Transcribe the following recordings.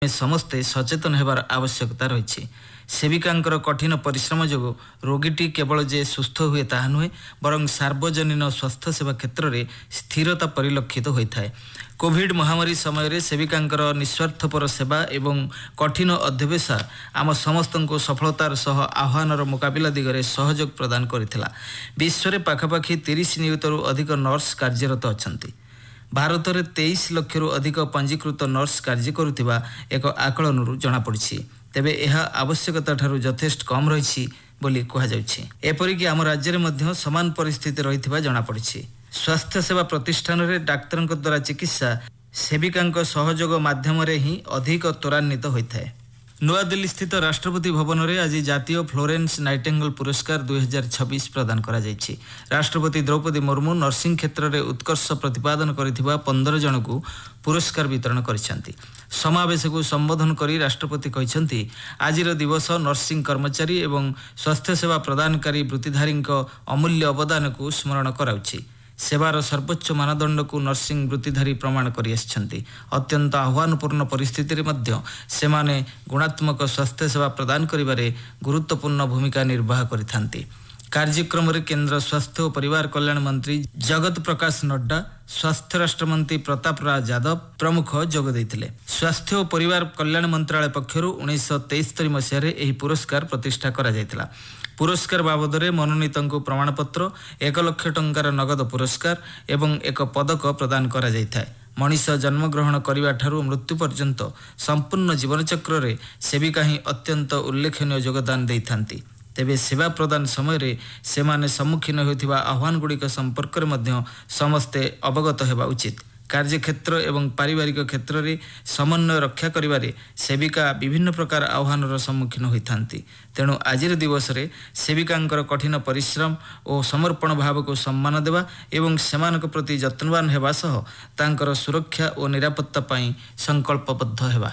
समस्ते सचेतन हेबार आवश्यकता रही। सेविकांकर कठिन परिश्रम जो रोगीटी केवल जे सुस्थ हुए ताहा नुहे बरं सार्वजनीन स्वास्थ्य सेवा क्षेत्र में स्थिरता परिलक्षित होता है। कोविड महामारी समय सेविकांकर निस्वार्थपर सेवा एवं कठिन अध्यवसाय आम समस्त को सफलतार सह आह्वानर मुकाबिला दिगरे सहयोग प्रदान करथिला। विश्व में पाखापाखि 30 नियुतरू अधिक नर्स कार्यरत अछंती। भारत में 23 लक्षरू अधिक पंजीकृत नर्स कार्य करुथिबा एक आकलनरू जनापड़ी। तेबे यह आवश्यकता ठारू यथेष्ट कम रही बोली कहुछि। एपरिक आम राज्य में समान परिस्थिति रही जनापड़ी। स्वास्थ्य सेवा प्रतिष्ठान में डाक्तर द्वारा चिकित्सा सेविका सहयोग माध्यम ही अधिक त्वरान्वित होता है। नुआदिल्ली स्थित राष्ट्रपति भवन में आज जातीय फ्लोरेंस नाइटिंगेल पुरस्कार 2026 प्रदान करा जायछि। राष्ट्रपति द्रौपदी मुर्मू नर्सिंग क्षेत्र में उत्कर्ष प्रतिपादन करथिबा 15 जन को पुरस्कार वितरण करिसेंति। समावेश को संबोधन करी राष्ट्रपति कहिसेंति आजिर दिवस नर्सिंग कर्मचारी एवं स्वास्थ्य सेवा प्रदानकारी वृत्तिधारी अमूल्य अवदान को स्मरण कराउछि। सेवार सर्वोच्च मानदंड को नर्सिंग वृत्तिधारी प्रमाण करि आछंती। अत्यंत आह्वानपूर्ण परिस्थिति मध्य सेमाने गुणात्मक स्वास्थ्य सेवा प्रदान करिबारे गुरुत्वपूर्ण भूमिका निर्वाह करिथांती। कार्यक्रम में केंद्र स्वास्थ्य और परिवार कल्याण मंत्री जगत प्रकाश नड्डा, स्वास्थ्य राष्ट्रमंत्री प्रताप राज यादव प्रमुख जोग देइथिले। स्वास्थ्य और परिवार कल्याण मंत्रालय पक्षरु 1973 मसीह यह पुरस्कार प्रतिष्ठा करा जायतिला। पुरस्कार बाबद मनोनीत प्रमाणपत्र 1 लाख टंकार नगद पुरस्कार एवं एक पदक प्रदान करा जायथाय। मनीष जन्मग्रहण करने ठारू मृत्यु पर्यंत संपूर्ण जीवन चक्र रे सेविका ही अत्यंत उल्लेखनीय योगदान देइथांती। तेबे सेवा प्रदान समय सेमाने सम्मुखीन होइथिबा आह्वान गुड़िक संपर्क में समस्ते अवगत हेबा उचित। कार्यक्षेत्र एवं पारिवारिक क्षेत्र में समन्वय रक्षा करिबारे सेविका विभिन्न प्रकार आह्वानर सम्मुखीन होइथांती। तेणु आजिर दिवस रे सेविकांकर कठिन परिश्रम और समर्पण भाव को सम्मान देवा एवं सेमानक प्रति यत्नवान हेबा सह तांकर सुरक्षा और निरापत्ता पई संकल्पबद्ध हेबा।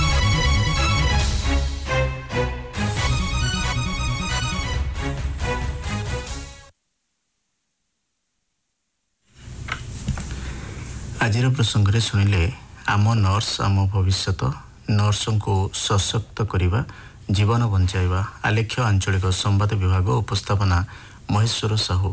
आजिर प्रसंग में शुणिले आम नर्स आम भविष्य नर्सों को सशक्त करवा जीवन बंचाइबा आलेख्य आंचलिक संवाद विभाग उपस्थापना महेश्वर साहू।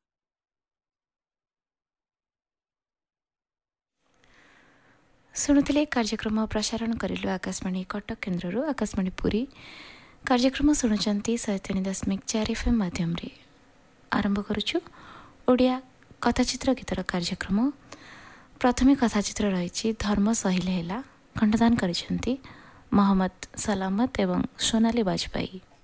शुणुले कार्यक्रम प्रसारण करिलु आकाशवाणी कटक केन्द्र आकाशवाणी पुरी। कार्यक्रम शुणुचंती 103.4 FM माध्यम रे आरंभ करुछु ओडिया कथाचित्र गीतर कार्यक्रम। प्रथमे कथाचित्र रही धर्म सहिले हेला कंठदान करिसेंती मोहम्मद सलामत एवं सोनाली बाजपेयी।